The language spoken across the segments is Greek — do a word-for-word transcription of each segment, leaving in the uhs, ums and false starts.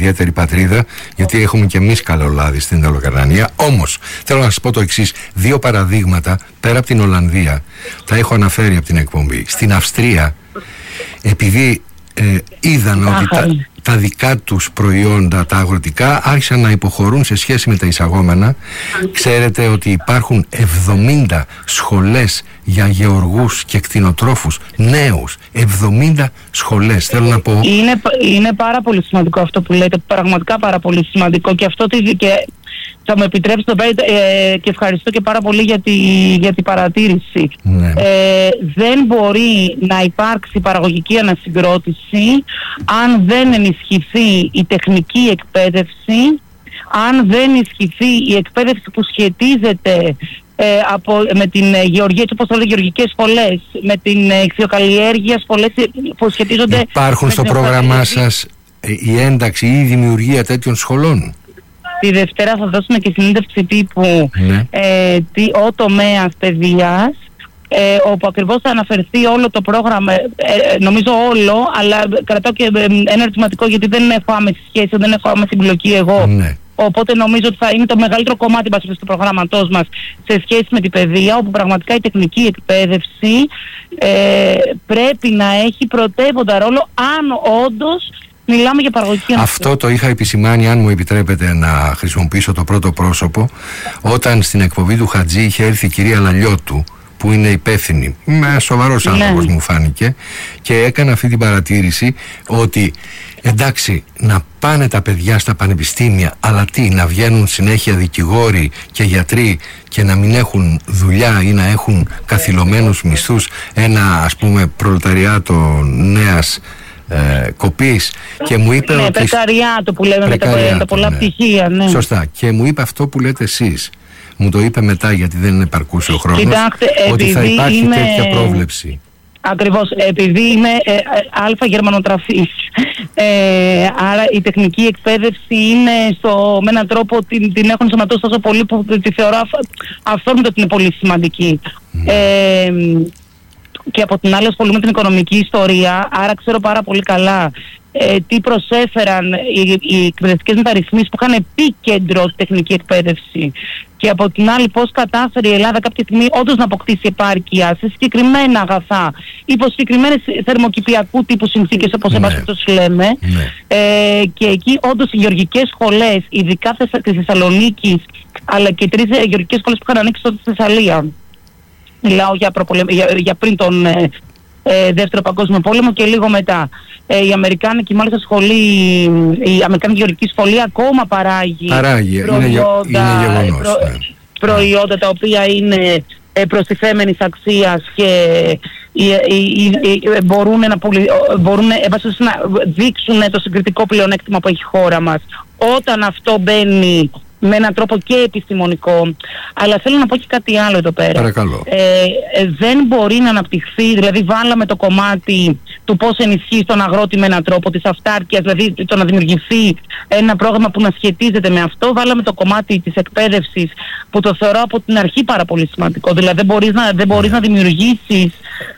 ιδιαίτερη πατρίδα, γιατί έχουμε και εμείς καλό λάδι στην Ιταλοκαρνανία. Όμως θέλω να σας πω το εξής: δύο παραδείγματα πέρα από την Ολλανδία, τα έχω αναφέρει από την εκπομπή. Στην Αυστρία, επειδή ε, είδαν ότι τα, τα δικά τους προϊόντα, τα αγροτικά, άρχισαν να υποχωρούν σε σχέση με τα εισαγόμενα. Ξέρετε ότι υπάρχουν εβδομήντα σχολές για γεωργούς και κτηνοτρόφους νέους. εβδομήντα σχολές, θέλω να πω. Είναι, είναι πάρα πολύ σημαντικό αυτό που λέτε, πραγματικά πάρα πολύ σημαντικό, και αυτό και θα μου επιτρέψετε ε, και ευχαριστώ και πάρα πολύ για, τη, για την παρατήρηση. Ναι. Ε, δεν μπορεί να υπάρξει παραγωγική ανασυγκρότηση αν δεν ενισχυθεί η τεχνική εκπαίδευση, αν δεν ενισχυθεί η εκπαίδευση που σχετίζεται ε, από, με την γεωργία, όπως θα λέτε, γεωργικές σχολές, με την ηχθειοκαλλιέργεια, σχολές που σχετίζονται. Υπάρχουν στο πρόγραμμά σας η ένταξη ή η δημιουργία τέτοιων σχολών? Τη Δευτέρα θα δώσουμε και συνέντευξη τύπου, ναι. ε, τι, ο τομέας παιδείας, ε, όπου ακριβώς θα αναφερθεί όλο το πρόγραμμα, ε, ε, νομίζω όλο, αλλά κρατάω και ε, ένα ερωτηματικό, γιατί δεν έχω άμεση σχέση, δεν έχω άμεση εμπλοκή εγώ. Ναι. Οπότε νομίζω ότι θα είναι το μεγαλύτερο κομμάτι του προγράμματός μας σε σχέση με την παιδεία, όπου πραγματικά η τεχνική εκπαίδευση ε, πρέπει να έχει πρωτεύοντα ρόλο, αν όντως μιλάμε για παραγωγική ανασυγκρότηση. Αυτό το είχα επισημάνει, αν μου επιτρέπετε να χρησιμοποιήσω το πρώτο πρόσωπο, όταν στην εκπομπή του Χατζή είχε έρθει η κυρία Λαλιώτου, που είναι υπεύθυνη, με σοβαρός άνθρωπος, ναι, μου φάνηκε, και έκανε αυτή την παρατήρηση ότι εντάξει, να πάνε τα παιδιά στα πανεπιστήμια, αλλά τι, να βγαίνουν συνέχεια δικηγόροι και γιατροί και να μην έχουν δουλειά ή να έχουν καθυλωμένους μισθούς, ένα ας πούμε προλεταριάτο νέας Ε, κοπής, και μου είπε ναι, ότι... πρεκαριάτο που λέμε με τα, τα πολλά ναι. πτυχία, ναι. Σωστά, και μου είπε αυτό που λέτε εσείς. Μου το είπε μετά, γιατί δεν επαρκούσε ο χρόνος. Κοιτάξτε, ότι θα υπάρχει είμαι... τέτοια πρόβλεψη. Ακριβώς, επειδή είμαι ε, ε, αλφα γερμανοτραφής, ε, άρα η τεχνική εκπαίδευση είναι στο, με έναν τρόπο την, την έχουν σωματώσει τόσο πολύ που τη θεωρώ αυθόρμητα ότι είναι πολύ σημαντική. Mm. Ε, και από την άλλη ασχολούμαι με την οικονομική ιστορία, άρα ξέρω πάρα πολύ καλά ε, τι προσέφεραν οι, οι εκπαιδευτικές μεταρρυθμίσεις που είχαν επίκεντρο στη τεχνική εκπαίδευση, και από την άλλη πώς κατάφερε η Ελλάδα κάποια στιγμή όντως να αποκτήσει επάρκεια σε συγκεκριμένα αγαθά, υπό συγκεκριμένες θερμοκηπιακού τύπου συνθήκες, όπως ναι. εμάς λέμε, ναι. ε, και εκεί όντως οι γεωργικές σχολές, ειδικά της Θεσσαλονίκης, αλλά και τρεις γεωργικές σχολές που είχαν ανοίξει τότε στη Θεσσαλία, μιλάω για, προπολε... για, για πριν τον ε, ε, Δεύτερο Παγκόσμιο Πόλεμο και λίγο μετά. Ε, η Αμερικάνικη μάλιστα σχολή, η Αμερικάνικη Γεωργική Σχολή ακόμα παράγει, παράγει. προϊόντα, είναι, είναι γεγονός, προ... ναι. προϊόντα τα οποία είναι ε, προστιθέμενης αξίας και ε, ε, ε, ε, μπορούν, να, μπορούν ε, να δείξουν το συγκριτικό πλεονέκτημα που έχει η χώρα μας. Όταν αυτό μπαίνει με έναν τρόπο και επιστημονικό, αλλά θέλω να πω και κάτι άλλο εδώ πέρα. Παρακαλώ. Ε, ε, δεν μπορεί να αναπτυχθεί, δηλαδή βάλαμε το κομμάτι του πώς ενισχύει τον αγρότη με έναν τρόπο της αυτάρκειας, δηλαδή το να δημιουργηθεί ένα πρόγραμμα που να σχετίζεται με αυτό. Βάλαμε το κομμάτι της εκπαίδευσης, που το θεωρώ από την αρχή πάρα πολύ σημαντικό. Δηλαδή δεν μπορείς να, δεν μπορείς να δημιουργήσεις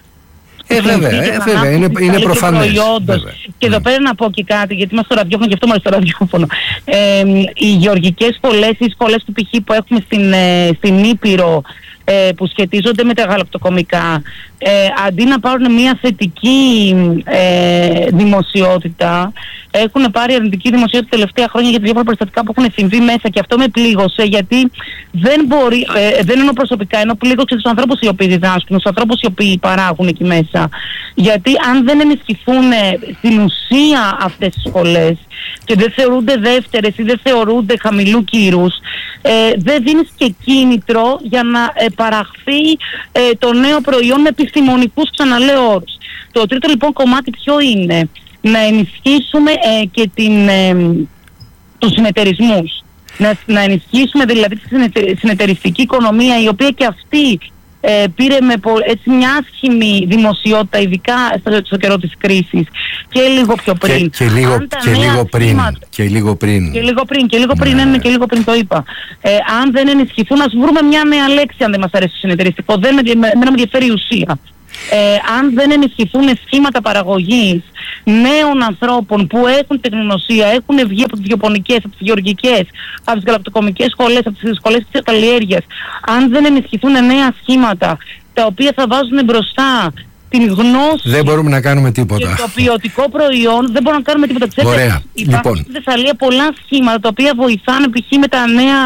Ε, βέβαια, ε, βέβαια, είναι, είναι προφανές. Και εδώ πέρα να πω και κάτι, γιατί είμαστε στο ραδιόφωνο και αυτό μας στο ραδιόφωνο. Ε, οι γεωργικές σχολές, οι σχολές του π.χ. που έχουμε στην, ε, στην Ήπειρο, ε, που σχετίζονται με τα γαλακτοκομικά, ε, αντί να πάρουν μια θετική ε, δημοσιότητα, έχουν πάρει αρνητική δημοσιότητα τελευταία χρόνια για τα διάφορα περιστατικά που έχουν συμβεί μέσα, και αυτό με πλήγωσε, γιατί δεν μπορεί, ε, δεν εννοώ προσωπικά, εννοώ πλήγωσε τους ανθρώπους οι οποίοι διδάσκουν, τους ανθρώπους οι οποίοι παράγουν εκεί μέσα. Γιατί αν δεν ενισχυθούν στην ουσία αυτές τις σχολές και δεν θεωρούνται δεύτερες ή δεν θεωρούνται χαμηλού κύρους, ε, δεν δίνεις και κίνητρο για να ε, παραχθεί ε, το νέο προϊόν με επιστημονικούς, ξαναλέω, όρους. Το τρίτο λοιπόν κομμάτι ποιο είναι? Να ενισχύσουμε ε, και την, ε, τους συνεταιρισμούς. Να, να ενισχύσουμε δηλαδή τη συνεταιριστική οικονομία, η οποία και αυτή ε, πήρε με έτσι μια άσχημη δημοσιότητα, ειδικά στο, στο καιρό της κρίσης, και λίγο πιο πριν. Και, και, λίγο, και, λίγο πριν, σχήματα, και λίγο πριν. Και λίγο πριν, και λίγο πριν, ναι, ναι, και λίγο πριν το είπα. Ε, αν δεν ενισχυθούν, ας βρούμε μια νέα λέξη αν δεν μας αρέσει το συνεταιριστικό. Δεν με, με, με ενδιαφέρει η ουσία. Ε, αν δεν ενισχυθούν σχήματα παραγωγής νέων ανθρώπων που έχουν τεχνογνωσία, έχουν βγει από τις βιοπονικές, από τις γεωργικές, από τις γαλακτοκομικές σχολές, από τις σχολές της καλλιέργειας, αν δεν ενισχυθούν νέα σχήματα τα οποία θα βάζουν μπροστά την γνώση, δεν μπορούμε να κάνουμε τίποτα. Και το ποιοτικό προϊόν, δεν μπορούμε να κάνουμε τίποτα. Ξέρετε, ωραία. Υπάρχουν Λοιπόν. στη Θεσσαλία πολλά σχήματα τα οποία βοηθάνε π.χ. με τα νέα,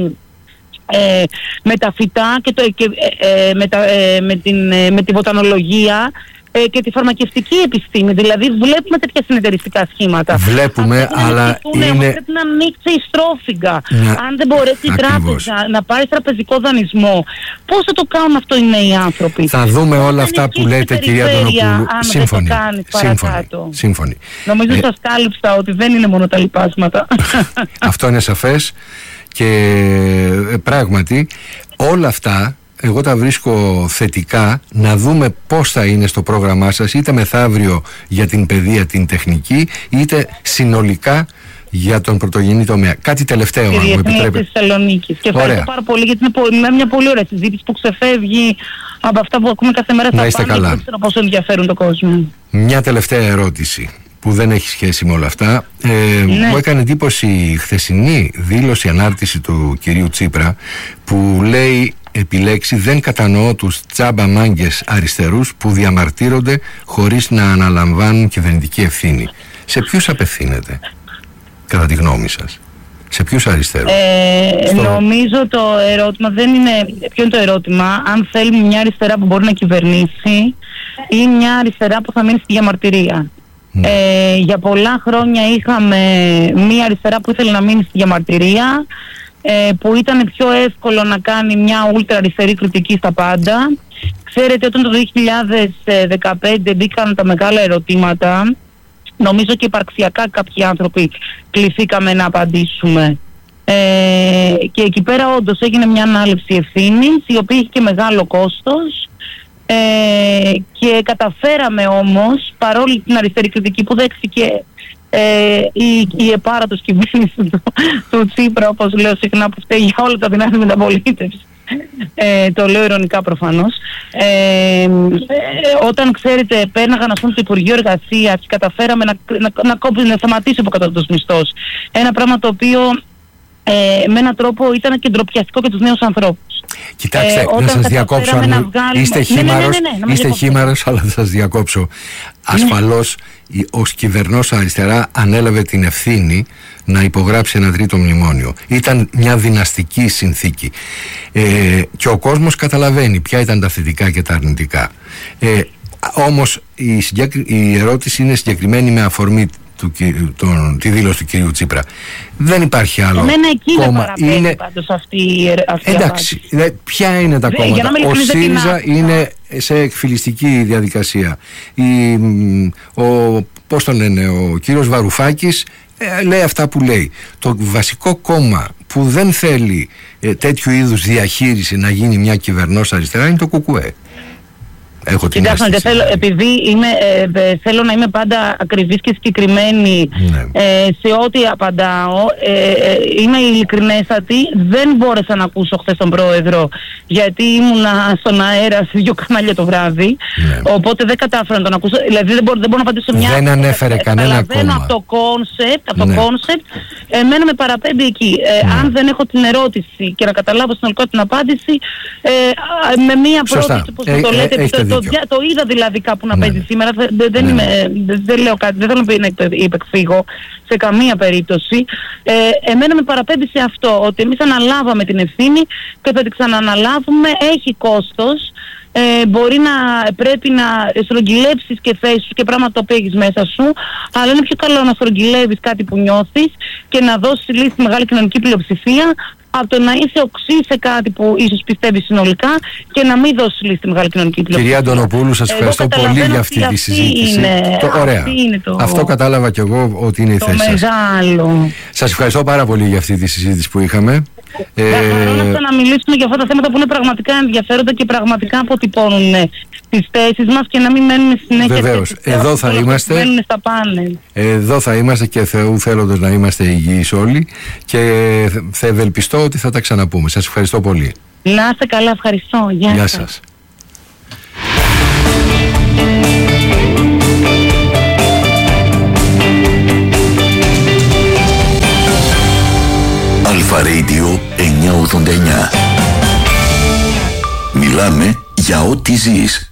ε, με τα φυτά και, το, και ε, ε, με, τα, ε, με, την, ε, με τη βοτανολογία ε, και τη φαρμακευτική επιστήμη. Δηλαδή βλέπουμε τέτοια συνεταιριστικά σχήματα. Βλέπουμε, αλλά είναι... Όμως πρέπει να ανοίξει η στρόφιγγα. Να... Αν δεν μπορέσει η τράπεζα να πάρει τραπεζικό δανεισμό, πώς θα το κάνουν αυτό οι νέοι άνθρωποι? Θα δούμε όλα αυτά που λέτε, κυρία Αντωνοπούλου. Σύμφωνοι. Σύμφωνοι. Σύμφωνοι. Νομίζω ε... σας κάλυψα ότι δεν είναι μόνο τα λοιπάσματα. Αυτό είναι σαφές και ε, πράγματι όλα αυτά εγώ τα βρίσκω θετικά. Να δούμε πώς θα είναι στο πρόγραμμά σας, είτε μεθαύριο για την παιδεία, την τεχνική, είτε συνολικά για τον πρωτογενή τομέα. Κάτι τελευταίο, αν μου επιτρέπετε. Της Θεσσαλονίκης. Και ευχαριστώ πάρα πολύ, γιατί είναι μια πολύ ωραία συζήτηση που ξεφεύγει από αυτά που ακούμε κάθε μέρα στα πάντα. Δεν ξέρω πόσο ενδιαφέρουν τον κόσμο. Μια τελευταία ερώτηση που δεν έχει σχέση με όλα αυτά. Ε, ναι. Μου έκανε εντύπωση η χθεσινή δήλωση, ανάρτηση του κυρίου Τσίπρα, που λέει επιλέξει «Δεν κατανοώ τους τσάμπα μάγκες αριστερούς που διαμαρτύρονται χωρίς να αναλαμβάνουν κυβερνητική ευθύνη». Σε ποιους απευθύνεται, κατά τη γνώμη σας? Σε ποιους αριστερούς? Ε, Στο... Νομίζω το ερώτημα δεν είναι... Ποιο είναι το ερώτημα? Αν θέλουμε μια αριστερά που μπορεί να κυβερνήσει ή μια αριστερά που θα μείνει στη διαμαρτυρία. Mm. Ε, για πολλά χρόνια είχαμε μια αριστερά που ήθελε να μείνει στη διαμαρτυρία, ε, που ήταν πιο εύκολο να κάνει μια ούλτρα αριστερή κριτική στα πάντα. Ξέρετε, όταν το δύο χιλιάδες δεκαπέντε μπήκαν τα μεγάλα ερωτήματα, νομίζω και υπαρξιακά κάποιοι άνθρωποι κληθήκαμε να απαντήσουμε. Ε, και εκεί πέρα όντως έγινε μια ανάληψη ευθύνης, η οποία είχε και μεγάλο κόστος. Ε, και καταφέραμε όμως, παρόλη την αριστερή κριτική που δέχθηκε ε, η, η επάρατος κυβέρνηση του, του Τσίπρα, όπως λέω συχνά, που φταίει για όλα τα δυνάμει μεταπολίτευση, ε, το λέω ειρωνικά προφανώς, ε, ε, όταν ξέρετε πέρναγαν ας πούμε το Υπουργείο Εργασίας και καταφέραμε να, να, να, να, να σταματήσει ο κατώτατος μισθός, ένα πράγμα το οποίο ε, με έναν τρόπο ήταν και ντροπιαστικό για τους νέους ανθρώπους. Κοιτάξτε, ε, να σας διακόψω, αν βγάλουμε... είστε χήμαρος, ναι, ναι, ναι, ναι, είστε χήμαρος, αλλά θα σας διακόψω. Ασφαλώς, ναι. ως κυβερνός αριστερά ανέλαβε την ευθύνη να υπογράψει ένα τρίτο μνημόνιο. Ήταν μια δυναστική συνθήκη. Ε, και ο κόσμος καταλαβαίνει ποια ήταν τα θετικά και τα αρνητικά. Ε, όμως η, συγκεκρι... η ερώτηση είναι συγκεκριμένη με αφορμή του, τον, τη δήλωση του κυρίου Τσίπρα. Δεν υπάρχει άλλο Εμένα εκεί κόμμα. Δεν είναι πάντως αυτή, αυτή εντάξει, δε, ποια είναι τα Δε, κόμματα? Ο ΣΥΡΙΖΑ είναι σε εκφυλιστική διαδικασία. Η, ο, πώς τον λένε, ο κύριος Βαρουφάκης ε, λέει αυτά που λέει. Το βασικό κόμμα που δεν θέλει ε, τέτοιου είδους διαχείριση να γίνει μια κυβερνός αριστερά είναι το ΚΚΕ. Έχω την Κοιτάξτε, θέλω, επειδή είμαι, ε, θέλω να είμαι πάντα ακριβής και συγκεκριμένη, ναι. ε, σε ό,τι απαντάω, ε, ε, είμαι ειλικρινέστατη. Δεν μπόρεσα να ακούσω χθες τον πρόεδρο, γιατί ήμουνα στον αέρα σε δύο κανάλια το βράδυ, ναι. Οπότε δεν κατάφερα να τον ακούσω. Δηλαδή δεν μπορώ, δεν μπορώ να απαντήσω μια... Δεν ανέφερε ε, κανένα κόμμα. Από το κόνσεπτ, από ναι. το κόνσεπτ, εμένα με παραπέμπει εκεί. Ε, ναι. Αν δεν έχω την ερώτηση και να καταλάβω συνολικά την απάντηση, ε, με μία πρόταση, όπως ε, το ε, λέτε, ε, Το, το είδα δηλαδή κάπου να ναι. παίζει σήμερα. Δεν, δεν, ναι. είμαι, δεν λέω κάτι, δεν θέλω να υπεκφύγω σε καμία περίπτωση. Ε, εμένα με παραπέμπει σε αυτό, ότι εμείς αναλάβαμε την ευθύνη και θα την ξανααναλάβουμε. Έχει κόστος. Ε, μπορεί να πρέπει να στρογγυλέψεις και θέσεις σου και πράγματα που έχεις μέσα σου, αλλά είναι πιο καλό να στρογγυλεύεις κάτι που νιώθεις και να δώσεις λύση στη μεγάλη κοινωνική πλειοψηφία, από το να είσαι οξύ σε κάτι που ίσως πιστεύεις συνολικά και να μην δώσεις λύση στη μεγάλη κοινωνική πλειοψηφία. Κυρία Αντωνοπούλου, σας ευχαριστώ πολύ για αυτή τη συζήτηση. Είναι, το, ωραία. Είναι το, Αυτό κατάλαβα κι εγώ ότι είναι η θέση σας. Μεγάλο. Σας ευχαριστώ πάρα πολύ για αυτή τη συζήτηση που είχαμε. Ε, θα να μιλήσουμε για αυτά τα θέματα που είναι πραγματικά ενδιαφέροντα και πραγματικά αποτυπώνουν τις θέσεις μας και να μην μένουμε συνέχεια. Βεβαίως. Εδώ θα είμαστε. Στα πάνελ. Εδώ θα είμαστε και Θεού θέλοντος να είμαστε υγιείς όλοι και θα ευελπιστώ ότι θα τα ξαναπούμε. Σας ευχαριστώ πολύ. Να είστε καλά, ευχαριστώ. Γεια, Γεια σας. σας. Alpha Radio εννιακόσια ογδόντα εννιά. Μιλάμε για ό,τι ζεις.